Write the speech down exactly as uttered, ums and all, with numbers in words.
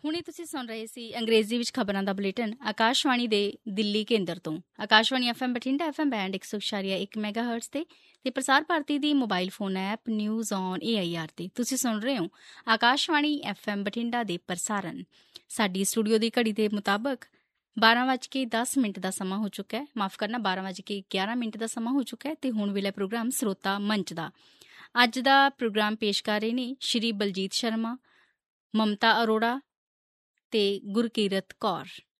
ਹੁਣੇ ਤੁਸੀਂ ਸੁਣ ਰਹੇ ਸੀ ਅੰਗਰੇਜ਼ੀ ਵਿੱਚ ਖਬਰਾਂ ਦਾ ਬੁਲੇਟਿਨ ਆਕਾਸ਼ਵਾਣੀ ਦੇ ਦਿੱਲੀ ਕੇਂਦਰ ਤੋਂ। Akashvani F M Bathinda F M band ਇੱਕ ਸੌ ਇਸ਼ਾਰੀਆ ਇੱਕ ਮੈਗਾ ਹਰਟਸ ਤੇ ਤੇ ਪ੍ਰਸਾਰ ਭਾਰਤੀ ਦੀ mobile phone app news on A I R ਤੇ ਤੁਸੀਂ ਸੁਣ ਰਹੇ ਹੋ ਆਕਾਸ਼ਵਾਣੀ ਐਫ ਐਮ ਬਠਿੰਡਾ ਦੇ ਪ੍ਰਸਾਰਨ। ਸਾਡੀ ਸਟੂਡੀਓ ਦੀ ਘੜੀ ਦੇ ਮੁਤਾਬਕ ਬਾਰਾਂ ਵੱਜ ਕੇ ਦਸ ਮਿੰਟ ਦਾ ਸਮਾਂ ਹੋ ਚੁੱਕਾ ਹੈ, ਮਾਫ਼ ਕਰਨਾ ਬਾਰਾਂ ਵੱਜ ਕੇ ਗਿਆਰਾਂ ਮਿੰਟ ਦਾ ਸਮਾਂ ਹੋ ਚੁੱਕਾ ਹੈ ਤੇ ਹੁਣ ਵੇਲੇ ਪ੍ਰੋਗਰਾਮ ਸਰੋਤਾ ਮੰਚ ਦਾ। ਅੱਜ ਦਾ ਪ੍ਰੋਗਰਾਮ ਪੇਸ਼ ਕਰ ਰਹੇ ਨੇ ਸ਼੍ਰੀ ਬਲਜੀਤ ਸ਼ਰਮਾ, ਮਮਤਾ ਅਰੋੜਾ ਤੇ ਗੁਰਕੀਰਤ ਕੌਰ।